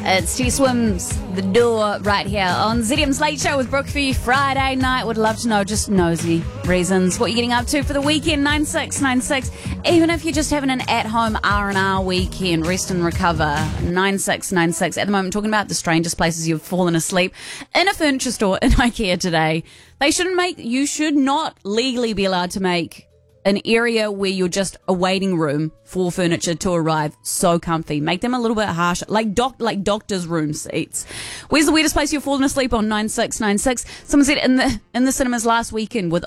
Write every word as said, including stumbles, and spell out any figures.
It's T Swims, The Door, right here on Z D M's Late Show with Brooke for you Friday night. Would love to know, just nosy reasons, what you're getting up to for the weekend. Nine six nine six. Even if you're just having an at-home R and R weekend, rest and recover. Nine six nine six. At the moment, talking about the strangest places you've fallen asleep in a furniture store in IKEA today. They shouldn't make. You should not legally be allowed to make an area where you're just a waiting room for furniture to arrive so comfy. Make them a little bit harsher, like doc, like doctor's room seats. Where's the weirdest place you've fallen asleep on? Nine six nine six. Someone said in the in the cinemas last weekend with